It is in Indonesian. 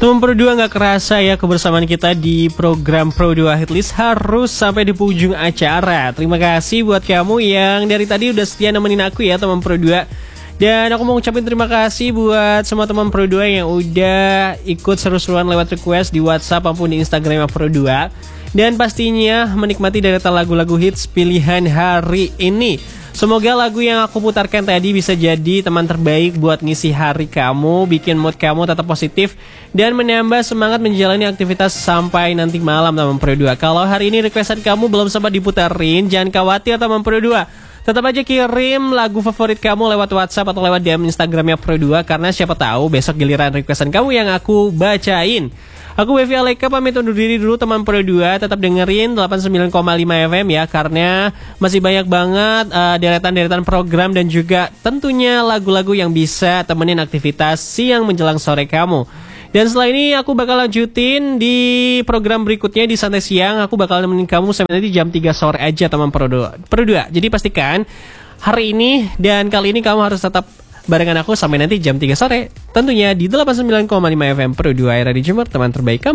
Teman Pro 2, nggak kerasa ya kebersamaan kita di program Pro 2 Hitlist harus sampai di ujung acara. Terima kasih buat kamu yang dari tadi udah setia nemenin aku ya teman Pro 2. Dan aku mau ngucapin terima kasih buat semua teman Pro 2 yang udah ikut seru-seruan lewat request di WhatsApp maupun di Instagram Pro 2. Dan pastinya menikmati deretan lagu-lagu hits pilihan hari ini. Semoga lagu yang aku putarkan tadi bisa jadi teman terbaik buat ngisi hari kamu, bikin mood kamu tetap positif, dan menambah semangat menjalani aktivitas sampai nanti malam teman Pro 2. Kalau hari ini requestan kamu belum sempat diputarin, jangan khawatir teman Pro 2. Tetap aja kirim lagu favorit kamu lewat WhatsApp atau lewat DM Instagramnya Pro 2, karena siapa tahu besok giliran requestan kamu yang aku bacain. Aku Wevi Aleka pamit undur diri dulu teman Pro 2. Tetap dengerin 89,5 FM ya, karena masih banyak banget deretan-deretan program dan juga tentunya lagu-lagu yang bisa temenin aktivitas siang menjelang sore kamu. Dan setelah ini aku bakal lanjutin di program berikutnya di Santai Siang. Aku bakal nemenin kamu sampai nanti jam 3 sore aja teman Pro 2. Jadi pastikan hari ini dan kali ini kamu harus tetap barengan aku sampai nanti jam 3 sore. Tentunya di 89,5 FM Pro 2 era di Jember, teman terbaik kamu.